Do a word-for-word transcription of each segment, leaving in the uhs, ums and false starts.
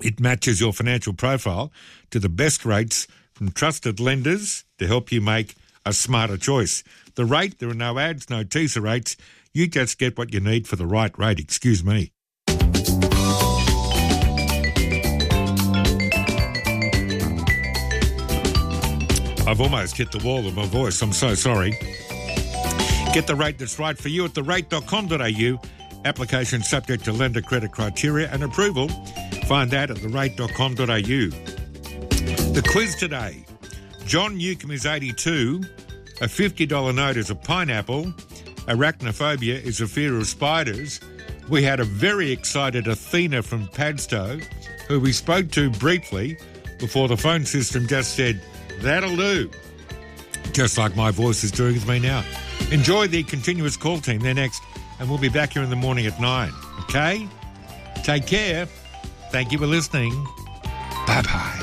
It matches your financial profile to the best rates from trusted lenders to help you make a smarter choice. The rate, there are no ads, no teaser rates. You just get what you need for the right rate. Excuse me. I've almost hit the wall of my voice. I'm so sorry. Get the rate that's right for you at the rate dot com dot a u. Application subject to lender credit criteria and approval. Find that at the rate dot com dot a u. The quiz today. John Newcomb is eighty-two. A fifty dollars note is a pineapple. Arachnophobia is a fear of spiders. We had a very excited Athena from Padstow, who we spoke to briefly before the phone system just said, that'll do. Just like my voice is doing with me now. Enjoy the continuous call team. They're next. And we'll be back here in the morning at nine. Okay? Take care. Thank you for listening. Bye-bye.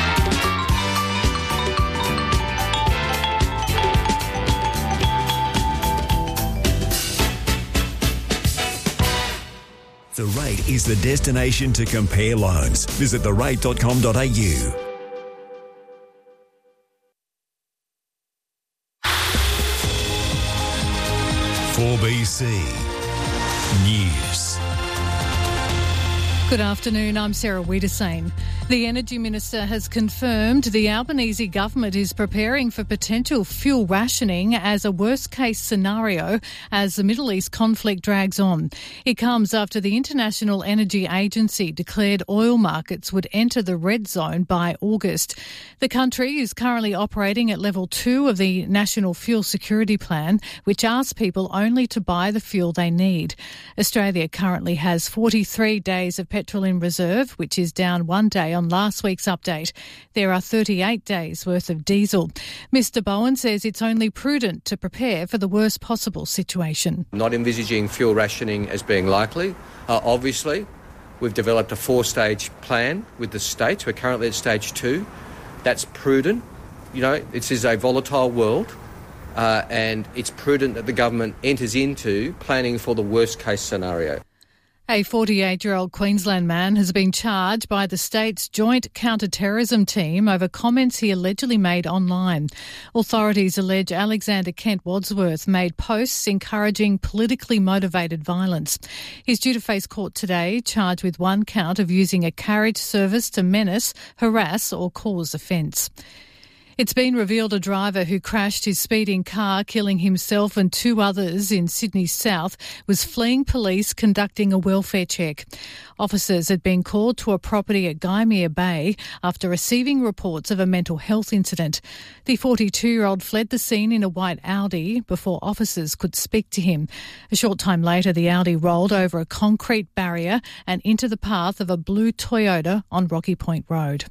The Rate is the destination to compare loans. Visit the rate dot com dot a u. four B C News. Good afternoon, I'm Sarah Wiedersane. The Energy Minister has confirmed the Albanese government is preparing for potential fuel rationing as a worst-case scenario as the Middle East conflict drags on. It comes after the International Energy Agency declared oil markets would enter the red zone by August. The country is currently operating at level two of the National Fuel Security Plan, which asks people only to buy the fuel they need. Australia currently has forty-three days of petrol in reserve, which is down one day on last week's update. There are thirty-eight days worth of diesel. Mister Bowen says it's only prudent to prepare for the worst possible situation. Not envisaging fuel rationing as being likely. Uh, obviously, we've developed a four-stage plan with the states. We're currently at stage two. That's prudent. You know, this is a volatile world, uh, and it's prudent that the government enters into planning for the worst-case scenario. A forty-eight-year-old Queensland man has been charged by the state's Joint Counter-Terrorism Team over comments he allegedly made online. Authorities allege Alexander Kent Wadsworth made posts encouraging politically motivated violence. He's due to face court today, charged with one count of using a carriage service to menace, harass or cause offence. It's been revealed a driver who crashed his speeding car, killing himself and two others in Sydney South, was fleeing police conducting a welfare check. Officers had been called to a property at Gymea Bay after receiving reports of a mental health incident. The forty-two-year-old fled the scene in a white Audi before officers could speak to him. A short time later, the Audi rolled over a concrete barrier and into the path of a blue Toyota on Rocky Point Road.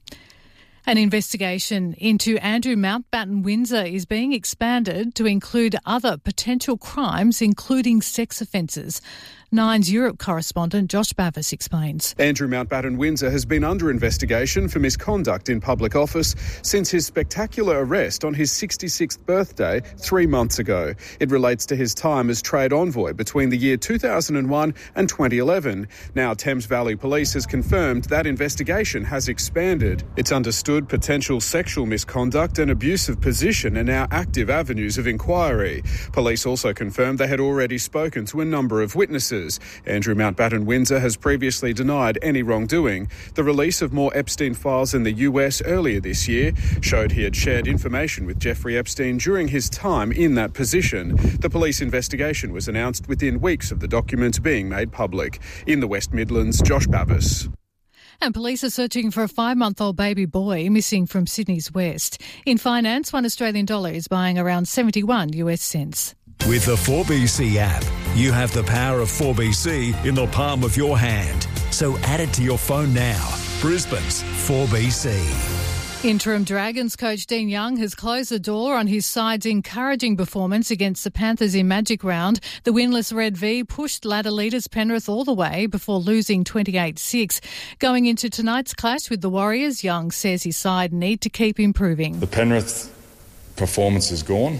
An investigation into Andrew Mountbatten Windsor is being expanded to include other potential crimes, including sex offences. Nine's Europe correspondent Josh Bavis explains. Andrew Mountbatten Windsor has been under investigation for misconduct in public office since his spectacular arrest on his sixty-sixth birthday three months ago. It relates to his time as trade envoy between the year two thousand one and twenty eleven. Now Thames Valley Police has confirmed that investigation has expanded. It's understood potential sexual misconduct and abuse of position are now active avenues of inquiry. Police also confirmed they had already spoken to a number of witnesses. Andrew Mountbatten Windsor has previously denied any wrongdoing. The release of more Epstein files in the U S earlier this year showed he had shared information with Jeffrey Epstein during his time in that position. The police investigation was announced within weeks of the document being made public. In the West Midlands, Josh Bavis. And police are searching for a five-month-old baby boy missing from Sydney's west. In finance, one Australian dollar is buying around seventy-one U S cents. With the four B C app, you have the power of four B C in the palm of your hand. So add it to your phone now. Brisbane's four B C. Interim Dragons coach Dean Young has closed the door on his side's encouraging performance against the Panthers in Magic Round. The winless Red V pushed ladder leaders Penrith all the way before losing twenty-eight six. Going into tonight's clash with the Warriors, Young says his side need to keep improving. The Penrith performance is gone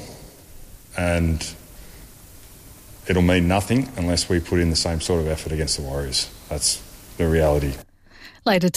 and it'll mean nothing unless we put in the same sort of effort against the Warriors. That's the reality. Later